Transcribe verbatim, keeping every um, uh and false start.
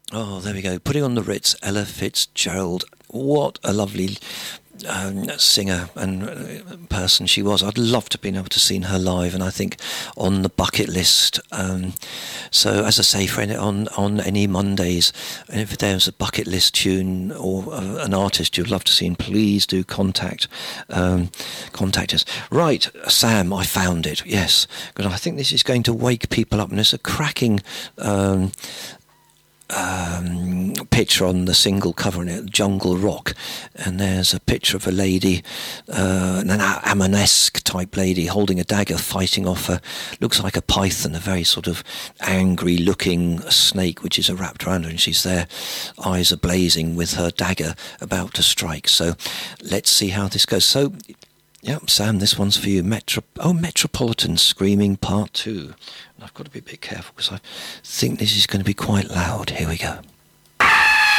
Oh, there we go. Putting on the Ritz, Ella Fitzgerald. What a lovely um, singer and uh, person she was. I'd love to have been able to see her live, and I think on the bucket list. Um, so, as I say, for any, on, on any Mondays, and if there's a bucket list tune or uh, an artist you'd love to see, please do contact um, contact us. Right, Sam, I found it. Yes, because I think this is going to wake people up, and it's a cracking Um, Um, picture on the single cover in it, Jungle Rock, and there's a picture of a lady, uh, an Amanesque type lady holding a dagger, fighting off a, looks like a python, a very sort of angry looking snake which is wrapped around her, and she's there, eyes are blazing with her dagger about to strike. So let's see how this goes. So yeah, Sam, this one's for you. Metro- oh, Metropolitan Screaming Part two. And I've got to be a bit careful because I think this is going to be quite loud. Here we go.